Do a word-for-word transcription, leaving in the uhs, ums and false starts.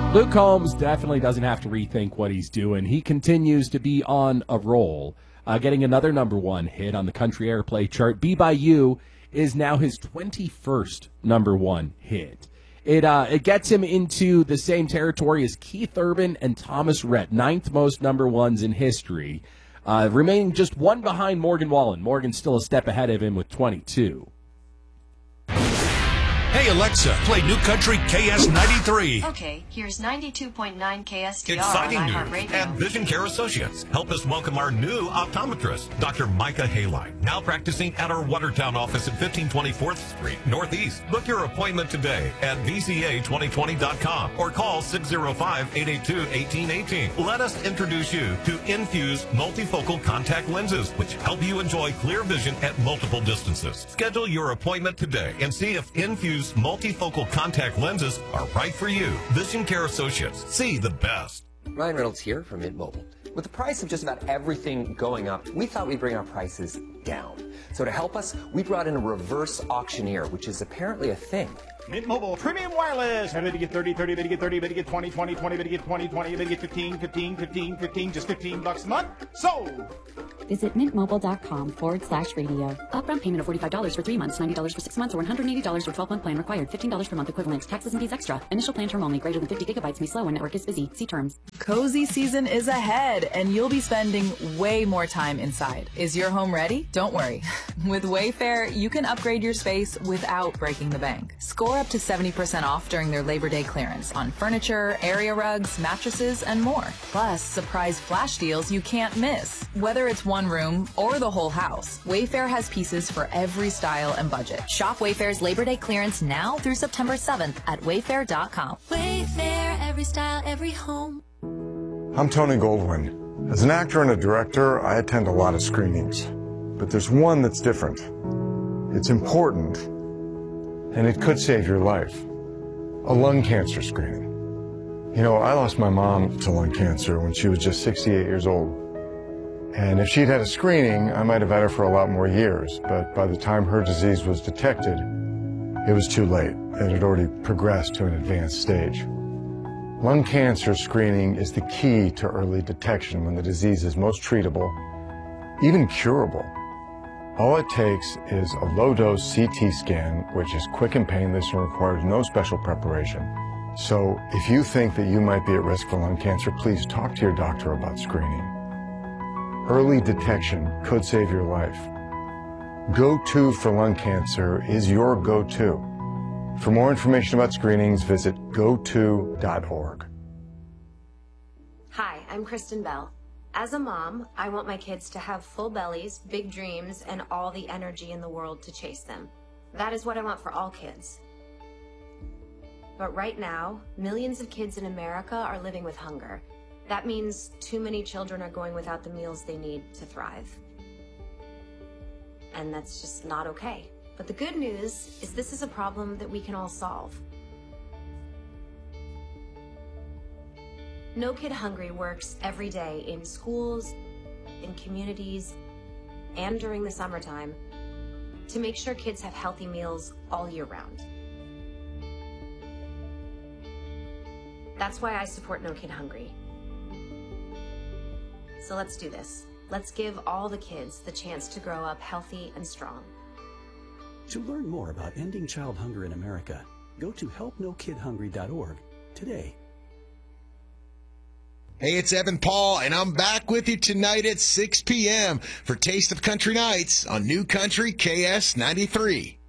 Luke Combs definitely doesn't have to rethink what he's doing. He continues to be on a roll, uh, getting another number one hit on the country airplay chart. Be By You is now his twenty-first number one hit. It uh, it gets him into the same territory as Keith Urban and Thomas Rhett, ninth most number ones in history, uh, remaining just one behind Morgan Wallen. Morgan's still a step ahead of him with twenty-two. Hey, Alexa, play New Country K S ninety-three. Okay, here's ninety-two point nine K S T R Exciting on news iHeartRadio. at Vision Care Associates. Help us welcome our new optometrist, Doctor Micah Haline, now practicing at our Watertown office at fifteen twenty-fourth Street Northeast. Book your appointment today at V C A twenty twenty dot com or call six oh five, eight eight two, one eight one eight. Let us introduce you to Infuse multifocal contact lenses, which help you enjoy clear vision at multiple distances. Schedule your appointment today and see if Infuse multifocal contact lenses are right for you. Vision Care Associates. See the best. Ryan Reynolds here from Mint Mobile. With the price of just about everything going up, we thought we'd bring our prices down. So to help us, we brought in a reverse auctioneer, which is apparently a thing. Mint Mobile Premium Wireless. Better to get thirty, thirty, better get thirty, better get twenty, twenty, twenty, better get twenty, twenty, better get fifteen, fifteen, fifteen, fifteen, just fifteen bucks a month. Sold! Visit mintmobile.com forward slash radio. Upfront payment of forty-five dollars for three months, ninety dollars for six months, or one hundred eighty dollars for twelve-month plan required. fifteen dollars per month equivalent. Taxes and fees extra. Initial plan term only. Greater than fifty gigabytes may slow when network is busy. See terms. Cozy season is ahead, and you'll be spending way more time inside. Is your home ready? Don't worry. With Wayfair, you can upgrade your space without breaking the bank. Score up to seventy percent off during their Labor Day clearance on furniture, area rugs, mattresses, and more. Plus, surprise flash deals you can't miss. Whether it's one room or the whole house, Wayfair has pieces for every style and budget. Shop Wayfair's Labor Day clearance now through September seventh at wayfair dot com. Wayfair, every style, every home. I'm Tony Goldwyn. As an actor and a director, I attend a lot of screenings. But there's one that's different. It's important, and it could save your life. A lung cancer screening. You know, I lost my mom to lung cancer when she was just sixty-eight years old. And if she'd had a screening, I might have had her for a lot more years. But by the time her disease was detected, it was too late. It had already progressed to an advanced stage. Lung cancer screening is the key to early detection when the disease is most treatable, even curable. All it takes is a low-dose C T scan, which is quick and painless and requires no special preparation. So if you think that you might be at risk for lung cancer, please talk to your doctor about screening. Early detection could save your life. Go-To for lung cancer is your go-to. For more information about screenings, visit go to dot org. Hi, I'm Kristen Bell. As a mom, I want my kids to have full bellies, big dreams, and all the energy in the world to chase them. That is what I want for all kids. But right now, millions of kids in America are living with hunger. That means too many children are going without the meals they need to thrive. And that's just not okay. But the good news is this is a problem that we can all solve. No Kid Hungry works every day in schools, in communities, and during the summertime to make sure kids have healthy meals all year round. That's why I support No Kid Hungry. So let's do this. Let's give all the kids the chance to grow up healthy and strong. To learn more about ending child hunger in America, go to help no kid hungry dot org today. Hey, it's Evan Paul, and I'm back with you tonight at six p.m. for Taste of Country Nights on New Country K S ninety-three.